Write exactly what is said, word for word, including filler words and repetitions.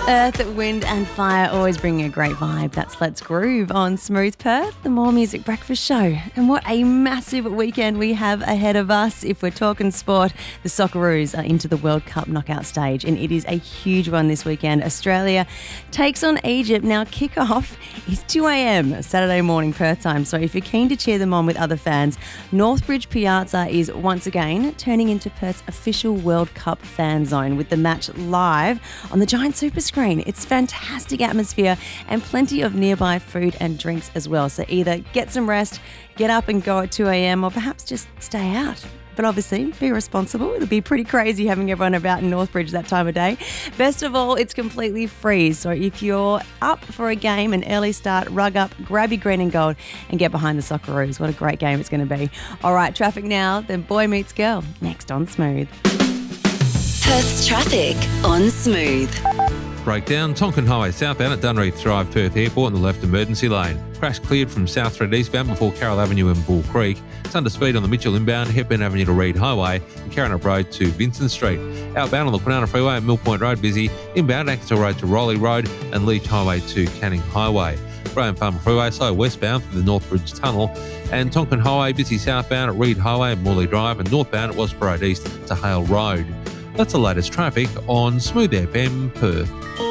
Earth, Wind and Fire always bringing a great vibe. That's Let's Groove on Smooth Perth, the More Music Breakfast Show. And what a massive weekend we have ahead of us. If we're talking sport, the Socceroos are into the World Cup knockout stage and it is a huge one this weekend. Australia takes on Egypt. Now kick-off is two a.m. Saturday morning Perth time. So if you're keen to cheer them on with other fans, Northbridge Piazza is once again turning into Perth's official World Cup fan zone with the match live on the giant super screen. It's fantastic atmosphere and plenty of nearby food and drinks as well. So either get some rest, get up and go at two a.m. or perhaps just stay out. But obviously, be responsible. It'll be pretty crazy having everyone about in Northbridge that time of day. Best of all, it's completely free. So if you're up for a game, an early start, rug up, grab your green and gold and get behind the Socceroos. What a great game it's going to be. All right, traffic now, then boy meets girl. Next on Smooth. Perth's traffic on Smooth. Breakdown, Tonkin Highway southbound at Dunreath Drive, Perth Airport in the left emergency lane. Crash cleared from South Thread eastbound before Carroll Avenue and Bull Creek. It's under speed on the Mitchell inbound, Hepburn Avenue to Reed Highway and Carrinup Road to Vincent Street. Outbound on the Kwinana Freeway at Mill Point Road busy. Inbound Axel Road to Rowley Road and Leach Highway to Canning Highway. Graham Farmer Freeway slow westbound through the Northbridge Tunnel and Tonkin Highway busy southbound at Reed Highway and Morley Drive and northbound at Westborough Road East to Hale Road. That's the latest traffic on Smooth F M Perth.